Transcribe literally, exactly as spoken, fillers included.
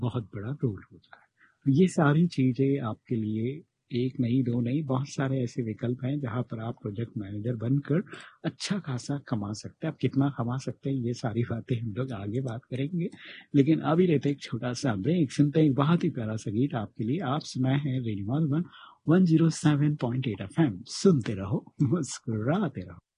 बहुत बड़ा रोल होता है। तो ये सारी चीज़ें आपके लिए एक नहीं, दो नहीं, बहुत सारे ऐसे विकल्प हैं जहाँ पर आप प्रोजेक्ट मैनेजर बनकर अच्छा खासा कमा सकते हैं। आप कितना कमा सकते हैं ये सारी बातें हम लोग आगे बात करेंगे। लेकिन अभी लेते हैं एक छोटा-सा ब्रेक, सुनते हैं एक बहुत ही प्यारा-सा गीत आपके लिए। आप सुनाए हैं radio Madhuban one zero seven point eight FM. सुनते रहो, मुस्कुराते रहो।